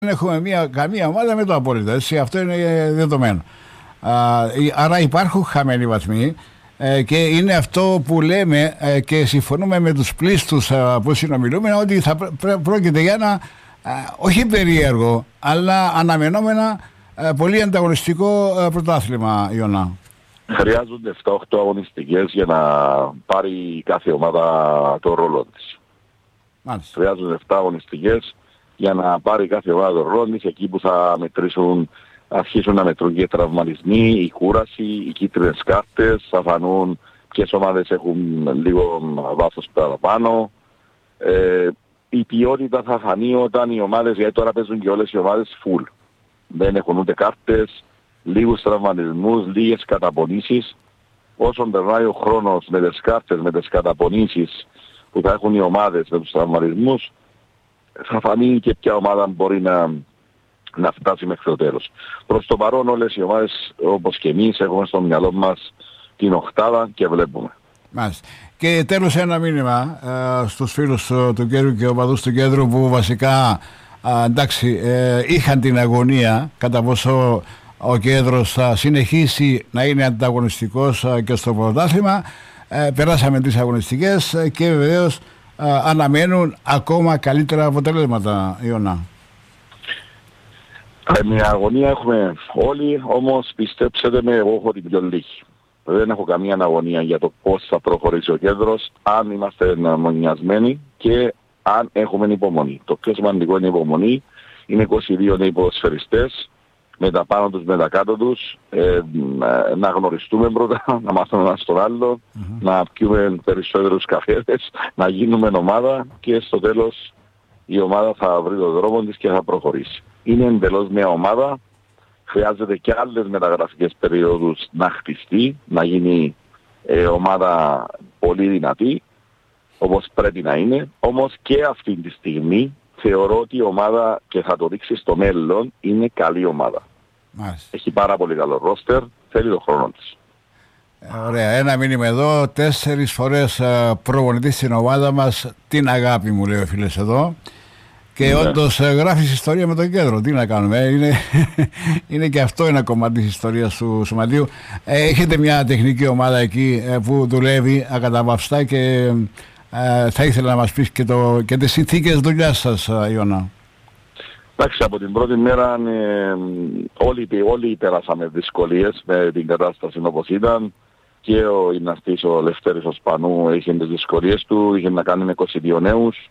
Δεν έχουμε καμία ομάδα με το απόλυτο, έτσι, αυτό είναι δεδομένο. Άρα υπάρχουν χαμένοι βαθμοί και είναι αυτό που λέμε και συμφωνούμε με τους πλήστους που συνομιλούμε, ότι θα πρόκειται για ένα όχι περίεργο αλλά αναμενόμενα πολύ ανταγωνιστικό πρωτάθλημα, Ιωνά. Χρειάζονται 7-8 αγωνιστικές για να πάρει κάθε ομάδα το ρόλο της. Μάλιστα. Χρειάζονται 7 αγωνιστικές για να πάρει κάθε ομάδα το ρόλο της, εκεί που θα αρχίσουν να μετρούν και τραυματισμοί, η κούραση, οι κίτρινες κάρτες, θα φανούν ποιες ομάδες έχουν λίγο βάθος παραπάνω. Η ποιότητα θα φανεί όταν οι ομάδες, γιατί τώρα παίζουν και όλες οι ομάδες full. Δεν έχουν ούτε κάρτες, λίγους τραυματισμούς, λίγες καταπονήσεις. Όσο περνάει ο χρόνος με τις κάρτες, με τις καταπονήσεις που θα έχουν οι ομάδες με τους τραυματισμούς, θα φανεί και ποια ομάδα μπορεί να φτάσει μέχρι το τέλος. Προς το παρόν όλες οι ομάδες, όπως και εμείς, έχουμε στο μυαλό μας την οκτάδα και βλέπουμε. Μάλιστα. Και τέλος ένα μήνυμα στους φίλους του κέντρου και οπαδούς του κέντρου που βασικά είχαν την αγωνία κατά πόσο ο κέντρος θα συνεχίσει να είναι ανταγωνιστικός και στο πρωτάθλημα. Περάσαμε τις αγωνιστικές και βεβαίως αναμένουν ακόμα καλύτερα αποτελέσματα, Ιωνά. Μια αγωνία έχουμε όλοι, όμως πιστέψτε με, εγώ έχω την πιο λίγη. Δεν έχω καμία αγωνία για το πώς θα προχωρήσει ο κέντρος, αν είμαστε μονιασμένοι και αν έχουμε υπομονή. Το πιο σημαντικό είναι η υπομονή. Είναι 22 νέοι ποδοσφαιριστές, με τα πάνω τους, με τα κάτω τους, να γνωριστούμε πρώτα, να μάθουμε ένας τον άλλο, να πιούμε περισσότερους καφέδες, να γίνουμε ομάδα και στο τέλος η ομάδα θα βρει τον δρόμο της και θα προχωρήσει. Είναι εντελώς μια ομάδα, χρειάζεται και άλλες μεταγραφικές περίοδους να χτιστεί, να γίνει ομάδα πολύ δυνατή, όπως πρέπει να είναι. Όμως και αυτή τη στιγμή θεωρώ ότι η ομάδα, και θα το δείξει στο μέλλον, είναι καλή ομάδα. Μάλιστα. Έχει πάρα πολύ καλό ρόστερ, θέλει τον χρόνο της. Ωραία, ένα μήνυμα εδώ, 4 φορές προπονητής στην ομάδα μας, την αγάπη μου, λέει ο φίλος εδώ. Και όντως γράφεις ιστορία με τον κέντρο. Τι να κάνουμε, είναι και αυτό ένα κομμάτι της ιστορίας του Σωματείου. Έχετε μια τεχνική ομάδα εκεί που δουλεύει ακαταβαυστά και θα ήθελα να μας πεις και τις συνθήκες δουλειάς σας, Ιωνά. Εντάξει, από την πρώτη μέρα όλοι περάσαμε δυσκολίες με την κατάσταση όπως ήταν. Και ο γυμναστής ο Λευτέρης ο Σπανού είχε τις δυσκολίες του, είχε να κάνει με 22 νέους.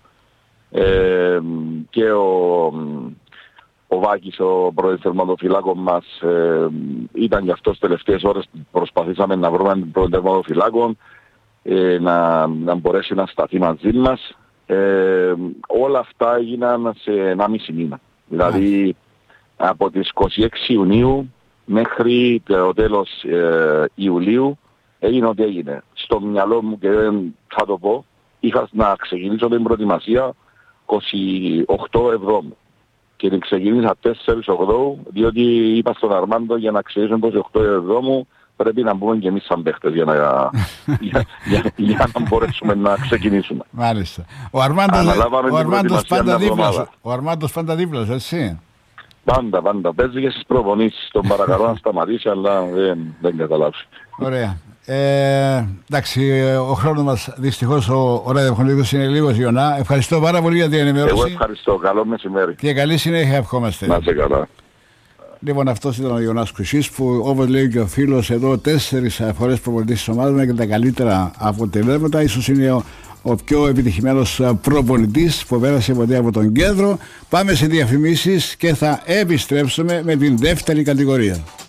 Και ο Βάκης, ο πρώην τερματοφυλάκος μας, ήταν γι' αυτό στις τελευταίες ώρες προσπαθήσαμε να βρούμε τον πρώην τερματοφυλάκο να μπορέσει να σταθεί μαζί μας. Όλα αυτά έγιναν σε 1,5 μήνα. Δηλαδή από τις 26 Ιουνίου μέχρι το τέλος Ιουλίου έγινε ό,τι έγινε. Στο μυαλό μου, και δεν θα το πω, είχα να ξεκινήσω την προετοιμασία 28 Εβδόμου και την ξεκίνησα 4 Οκτώβρου, διότι είπα στον Αρμάντο για να ξεκινήσουμε 28 Εβδόμου πρέπει να μπούμε και εμείς σαν παίχτες για να μπορέσουμε να ξεκινήσουμε. Μάλιστα. Ο Αρμάντος πάντα δίπλα, έτσι. Πάντα. Παίζει και στις προπονήσεις. Τον παρακαλώ να σταματήσει, αλλά δεν καταλάβει. Ωραία. Εντάξει, ο χρόνος μας δυστυχώς ο ραδιοφωνικός είναι λίγος, Ιωνά. Ευχαριστώ πάρα πολύ για την ενημέρωση. Εγώ ευχαριστώ. Καλό μεσημέρι. Και καλή συνέχεια ευχόμαστε. Να είσαι καλά. Λοιπόν, αυτός ήταν ο Ιωνάς Κουσής, που όπως λέει και ο φίλος εδώ, 4 φορές προπονητής της ομάδας με και τα καλύτερα αποτελέσματα. Ίσως είναι ο πιο επιτυχημένος προπονητής που πέρασε ποτέ από τον κέντρο. Πάμε σε διαφημίσεις και θα επιστρέψουμε με την δεύτερη κατηγορία.